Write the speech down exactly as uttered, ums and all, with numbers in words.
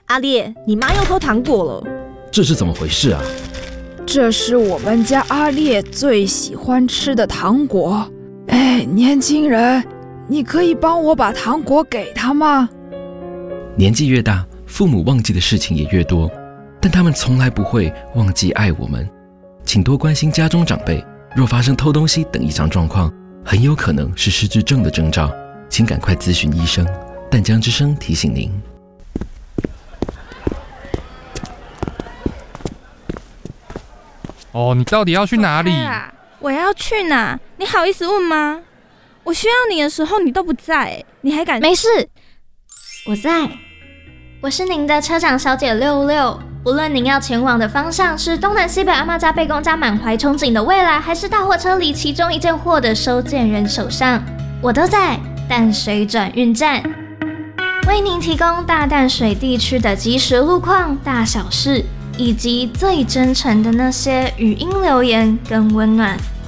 阿烈，你妈又偷糖果了， 这是怎么回事啊？ 这是我们家阿烈最喜欢吃的糖果。哎，年轻人，你可以帮我把糖果给他吗？ 年纪越大，父母忘记的事情也越多，但他们从来不会忘记爱我们。请多关心家中长辈，若发生偷东西等异常状况，很有可能是失智症的征兆，请赶快咨询医生。淡江之声提醒您。 哦，你到底要去哪里？ 我要去哪？你好意思问吗？我需要你的时候你都不在，你还敢？ 没事，我在。我是您的车长小姐六六。无论您要前往的方向是东南西北阿嬷家贝公家满怀憧憬的未来，还是大货车里其中一件货的收件人手上，我都在淡水转运站，为您提供大淡水地区的即时路况、大小事，以及最真诚的那些语音留言跟温暖。